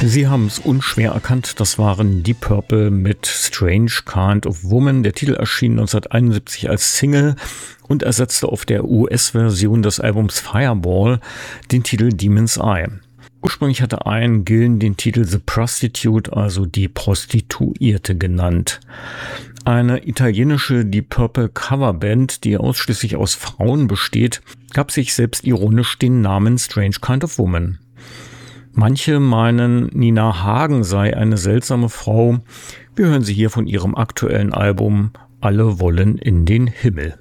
Sie haben es unschwer erkannt, das waren Deep Purple mit Strange Kind of Woman. Der Titel erschien 1971 als Single und ersetzte auf der US-Version des Albums Fireball den Titel Demon's Eye. Ursprünglich hatte Ian Gillan den Titel The Prostitute, also die Prostituierte, genannt. Eine italienische Deep Purple Coverband, die ausschließlich aus Frauen besteht, gab sich selbst ironisch den Namen Strange Kind of Woman. Manche meinen, Nina Hagen sei eine seltsame Frau. Wir hören sie hier von ihrem aktuellen Album Alle wollen in den Himmel.